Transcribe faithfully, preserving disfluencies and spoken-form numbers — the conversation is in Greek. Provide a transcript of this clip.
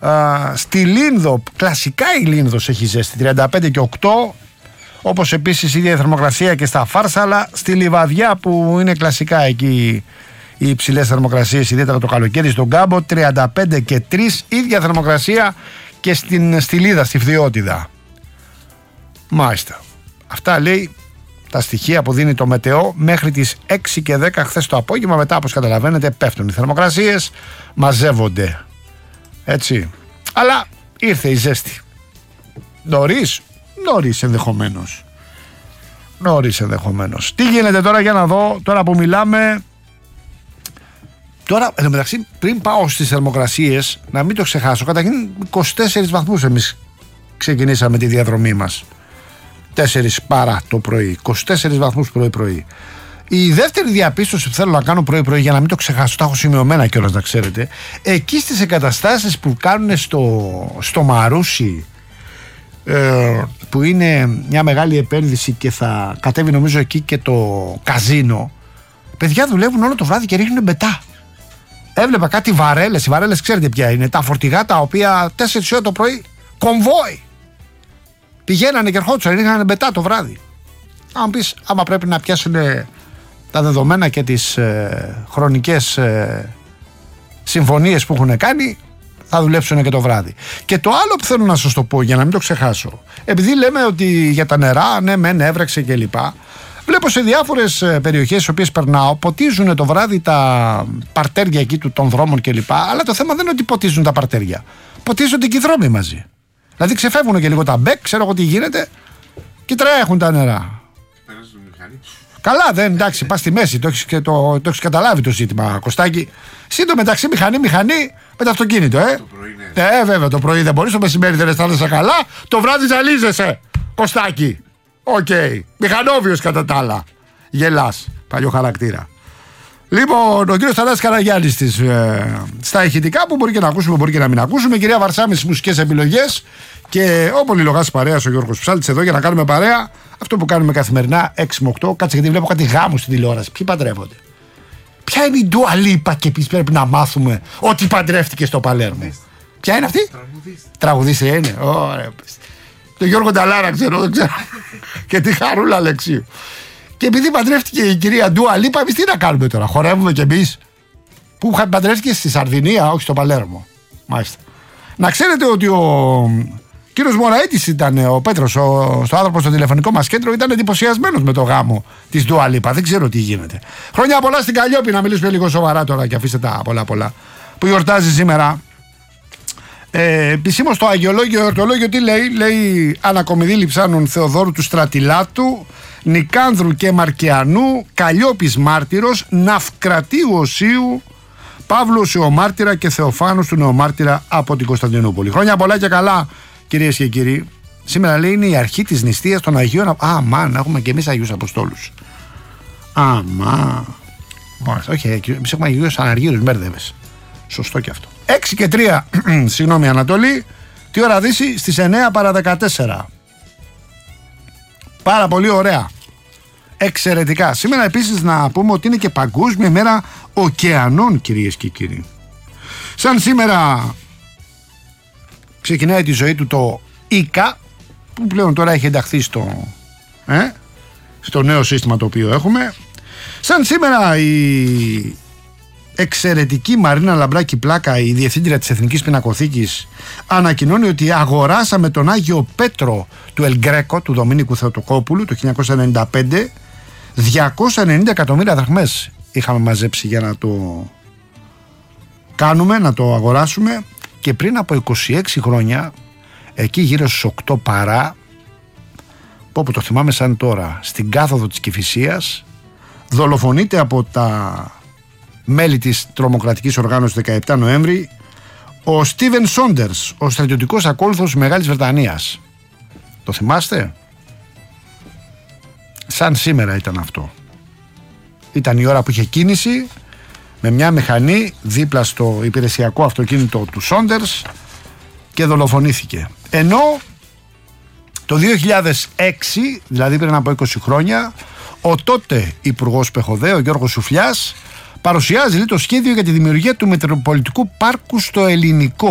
Α, στη Λίνδο, κλασικά η Λίνδος έχει ζέστη, τριάντα πέντε και οκτώ. Όπως επίσης η ίδια η θερμοκρασία και στα Φάρσαλα. Στη Λιβαδιά που είναι κλασικά εκεί οι υψηλές θερμοκρασίες, ιδιαίτερα το καλοκαίρι, στον Κάμπο, τριάντα πέντε και τρία. Ίδια θερμοκρασία και στην Στυλίδα, στη Φθιώτιδα. Μάλιστα. Αυτά λέει τα στοιχεία που δίνει το Μετεό μέχρι τις έξι και δέκα χθες το απόγευμα. Μετά, όπως καταλαβαίνετε, πέφτουν οι θερμοκρασίες, μαζεύονται. Έτσι. Αλλά ήρθε η ζέστη. Νωρίς, νωρίς ενδεχομένως. Νωρίς ενδεχομένως. Τι γίνεται τώρα, για να δω, τώρα που μιλάμε. Τώρα, εν τω μεταξύ, πριν πάω στις θερμοκρασίες, να μην το ξεχάσω, καταρχήν είκοσι τέσσερις βαθμούς εμείς ξεκινήσαμε τη διαδρομή μας. τέσσερις παρά το πρωί, είκοσι τέσσερις βαθμούς πρωί-πρωί. Η δεύτερη διαπίστωση που θέλω να κάνω πρωί-πρωί, για να μην το ξεχάσω, τα έχω σημειωμένα κιόλας να ξέρετε, εκεί στις εγκαταστάσεις που κάνουν στο, στο Μαρούσι, ε, που είναι μια μεγάλη επένδυση και θα κατέβει νομίζω εκεί και το καζίνο, παιδιά δουλεύουν όλο το βράδυ και ρίχνουν μπετά. Έβλεπα κάτι βαρέλες, οι βαρέλες ξέρετε ποια είναι, τα φορτηγά τα οποία τέσσερις ώρα το πρωί, κομβόι, πηγαίνανε και ερχόντουσαν, ρίχνανε μπετά το βράδυ. Αν πεις, άμα πρέπει να πιάσουν τα δεδομένα και τις ε, χρονικές ε, συμφωνίες που έχουν κάνει, θα δουλέψουν και το βράδυ. Και το άλλο που θέλω να σας το πω, για να μην το ξεχάσω, επειδή λέμε ότι για τα νερά, ναι μεν έβρεξε κλπ. Βλέπω σε διάφορες περιοχές στις οποίες περνάω, ποτίζουν το βράδυ τα παρτέρια εκεί των δρόμων κλπ. Αλλά το θέμα δεν είναι ότι ποτίζουν τα παρτέρια. Ποτίζονται και οι δρόμοι μαζί. Δηλαδή ξεφεύγουν και λίγο τα μπέκ, ξέρω εγώ τι γίνεται, και τρέχουν τα νερά. Καλά, δεν, εντάξει, πας στη μέση, το έχεις, το, το έχεις καταλάβει το ζήτημα, Κωστάκη. Σύντομα μεταξύ μηχανή, μηχανή με το αυτοκίνητο, ε. Το πρωί, ναι. Ε, βέβαια, το πρωί δεν μπορείς, το μεσημέρι δεν αισθάνεσαι καλά, το βράδυ ζαλίζεσαι, Κωστάκη. Οκ. Okay. Μηχανόβιος κατά τα άλλα. Γελάς, παλιό χαρακτήρα. Λοιπόν, ο κύριος Θανάσης Καραγιάννης της, ε, στα ηχητικά που μπορεί και να ακούσουμε, μπορεί και να μην ακούσουμε. Κυρία Βαρσάμη στις μουσικές επιλογές. Και ο πολυλογάς παρέας, ο Γιώργος Ψάλτης εδώ για να κάνουμε παρέα. Αυτό που κάνουμε καθημερινά έξι με οκτώ. Κάτσε γιατί βλέπω κάτι γάμου στην τηλεόραση. Ποιοι παντρεύονται? Ποια είναι η Ντουα Λίπα και επίσης πρέπει να μάθουμε ότι παντρεύτηκε στο Παλέρμο? Ποια είναι αυτή? Τραγουδίστρια είναι. Ωραία. Το Γιώργο Νταλάρα ξέρω, δεν ξέρω. Και τη Χαρούλα Αλεξίου. Και επειδή παντρεύτηκε η κυρία Ντουα Λίπα, εμείς τι να κάνουμε τώρα? Χορεύουμε κι εμείς? Που παντρεύτηκε στη Σαρδινία, όχι στο Παλέρμο. Μάλιστα. Να ξέρετε ότι ο κύριος Μωραήτης ήταν, ο Πέτρος, ο, στο άνθρωπο στο τηλεφωνικό μας κέντρο, ήταν εντυπωσιασμένος με το γάμο της Ντουα Λίπα. Δεν ξέρω τι γίνεται. Χρόνια πολλά στην Καλλιόπη, να μιλήσουμε λίγο σοβαρά τώρα και αφήστε τα πολλά πολλά. Που γιορτάζει σήμερα. Ε, επισήμως το αγιολόγιο, εορτολόγιο τι λέει? Λέει Ανακομιδή Λιψάνων Θεοδόρου του Στρατιλάτου, Νικάνδρου και Μαρκιανού, Καλλιόπης Μάρτυρος, Ναυκρατίου Οσίου, Παύλος Νεομάρτυρα και Θεοφάνους του Νεομάρτυρα από την Κωνσταντινούπολη. Χρόνια πολλά και καλά, κυρίες και κύριοι. Σήμερα λέει είναι η αρχή της νηστείας των Αγίων. Α, μα, να έχουμε και εμείς Αγίους Αποστόλους. Α, μα. Όχι, εμείς έχουμε Αγίους Αναργύρους, μπέρδευες. Σωστό και αυτό. έξι και τρία, συγγνώμη Ανατολή. Τι ώρα δύση? Στις εννέα παρά δεκατέσσερα. Πάρα πολύ ωραία. Εξαιρετικά. Σήμερα επίσης να πούμε ότι είναι και Παγκόσμια ημέρα ωκεανών, κυρίες και κύριοι. Σαν σήμερα ξεκινάει τη ζωή του το ΙΚΑ, που πλέον τώρα έχει ενταχθεί στο, ε, στο νέο σύστημα το οποίο έχουμε. Σαν σήμερα η εξαιρετική Μαρίνα Λαμπράκη Πλάκα, η διευθύντρια της Εθνικής Πινακοθήκης, ανακοινώνει ότι αγοράσαμε τον Άγιο Πέτρο του Ελγκρέκο, του Δομήνικου Θεοτοκόπουλου, το χίλια εννιακόσια ενενήντα πέντε. διακόσια ενενήντα εκατομμύρια δραχμές είχαμε μαζέψει για να το κάνουμε, να το αγοράσουμε, και πριν από είκοσι έξι χρόνια, εκεί γύρω στους οκτώ παρά, που το θυμάμαι σαν τώρα, στην κάθοδο της Κηφισίας, δολοφονείται από τα μέλη της τρομοκρατικής οργάνωσης δεκαεπτά Νοέμβρη ο Στίβεν Σόντερς, ο στρατιωτικός ακόλουθος Μεγάλης Βρετανίας. Το θυμάστε? Σαν σήμερα ήταν αυτό. Ήταν η ώρα που είχε κίνηση με μια μηχανή δίπλα στο υπηρεσιακό αυτοκίνητο του Σόντερς και δολοφονήθηκε. Ενώ το δύο χιλιάδες έξι, δηλαδή πριν από είκοσι χρόνια, ο τότε υπουργός Πεχοδέ, ο Γιώργος Σουφλιάς, παρουσιάζει το σχέδιο για τη δημιουργία του Μετροπολιτικού Πάρκου στο Ελληνικό.